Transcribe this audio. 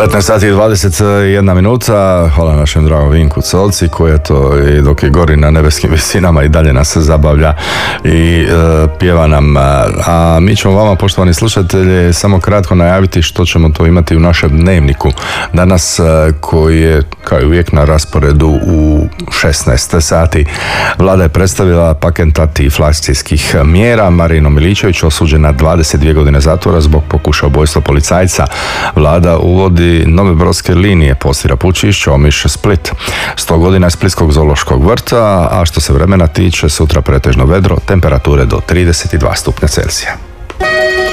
15 sati i 21 minuta, hvala našem dragom Vinku Colci koji je to i dok je gori na nebeskim visinama i dalje nas zabavlja i pjeva nam. A mi ćemo vama, poštovani slušatelji, samo kratko najaviti što ćemo to imati u našem dnevniku danas, koji je kao i uvijek na rasporedu u 16 sati. Vlada je predstavila paket antiinflacijskih mjera. Marino Miličević osuđen na 22 godine zatvora zbog pokušaja ubojstva policajca. Vlada uvodi nove brodske linije Postira-Pučišća, Omiš-Split. 100 godina Splitskog zoološkog vrta, a što se vremena tiče, sutra pretežno vedro, temperature do 32 stupnja Celzija.